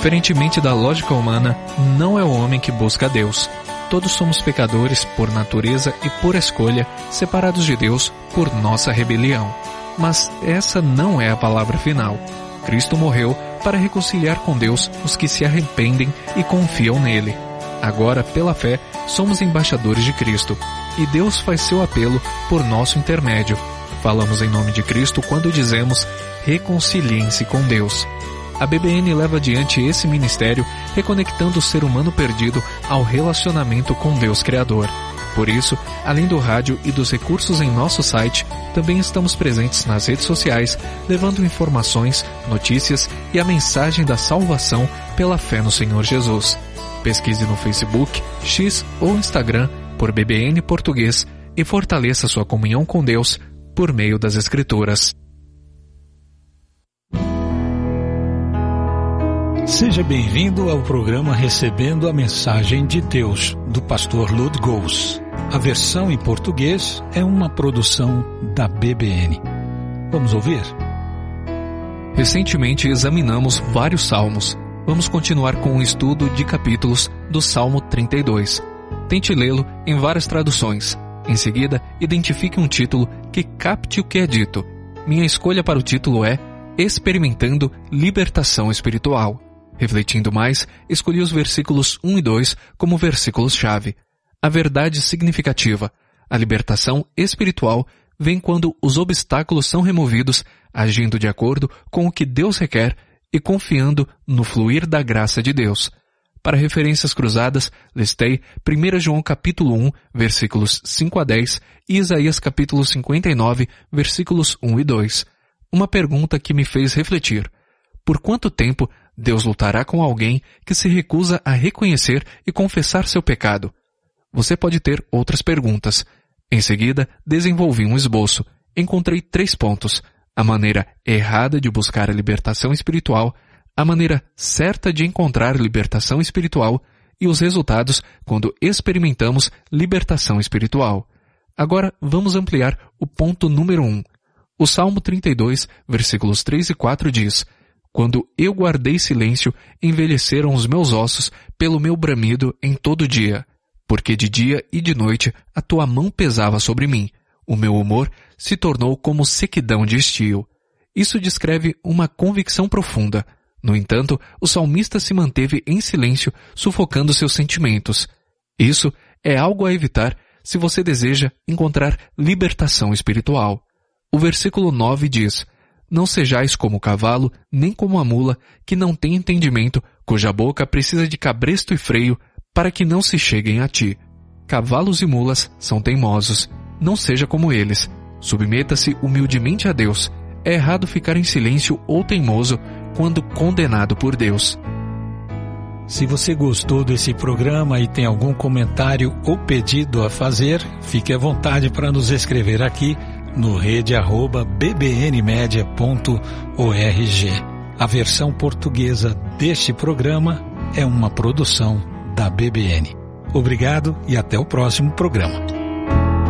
Diferentemente da lógica humana, não é o homem que busca a Deus. Todos somos pecadores por natureza e por escolha, separados de Deus por nossa rebelião. Mas essa não é a palavra final. Cristo morreu para reconciliar com Deus os que se arrependem e confiam nele. Agora, pela fé, somos embaixadores de Cristo, e Deus faz seu apelo por nosso intermédio. Falamos em nome de Cristo quando dizemos: reconciliem-se com Deus. A BBN leva adiante esse ministério, reconectando o ser humano perdido ao relacionamento com Deus Criador. Por isso, além do rádio e dos recursos em nosso site, também estamos presentes nas redes sociais, levando informações, notícias e a mensagem da salvação pela fé no Senhor Jesus. Pesquise no Facebook, X ou Instagram por BBN Português e fortaleça sua comunhão com Deus por meio das Escrituras. Seja bem-vindo ao programa Recebendo a Mensagem de Deus, do pastor Lud Gous. A versão em português é uma produção da BBN. Vamos ouvir? Recentemente examinamos vários salmos. Vamos continuar com o estudo de capítulos do Salmo 32. Tente lê-lo em várias traduções. Em seguida, identifique um título que capte o que é dito. Minha escolha para o título é Experimentando Libertação Espiritual. Refletindo mais, escolhi os versículos 1 e 2 como versículos-chave. A verdade significativa, a libertação espiritual, vem quando os obstáculos são removidos, agindo de acordo com o que Deus requer e confiando no fluir da graça de Deus. Para referências cruzadas, listei 1 João capítulo 1, versículos 5 a 10 e Isaías capítulo 59, versículos 1 e 2. Uma pergunta que me fez refletir. Por quanto tempo Deus lutará com alguém que se recusa a reconhecer e confessar seu pecado? Você pode ter outras perguntas. Em seguida, desenvolvi um esboço. Encontrei 3 pontos. A maneira errada de buscar a libertação espiritual, a maneira certa de encontrar libertação espiritual e os resultados quando experimentamos libertação espiritual. Agora vamos ampliar o ponto número 1. O Salmo 32, versículos 3 e 4 diz: Quando eu guardei silêncio, envelheceram os meus ossos pelo meu bramido em todo dia. Porque de dia e de noite a tua mão pesava sobre mim. O meu humor se tornou como sequidão de estio. Isso descreve uma convicção profunda. No entanto, o salmista se manteve em silêncio, sufocando seus sentimentos. Isso é algo a evitar se você deseja encontrar libertação espiritual. O versículo 9 diz: Não sejais como o cavalo, nem como a mula, que não tem entendimento, cuja boca precisa de cabresto e freio, para que não se cheguem a ti. Cavalos e mulas são teimosos. Não seja como eles. Submeta-se humildemente a Deus. É errado ficar em silêncio ou teimoso quando condenado por Deus. Se você gostou desse programa e tem algum comentário ou pedido a fazer, fique à vontade para nos escrever aqui no rede@bbnmedia.org. A versão portuguesa deste programa é uma produção da BBN. Obrigado e até o próximo programa.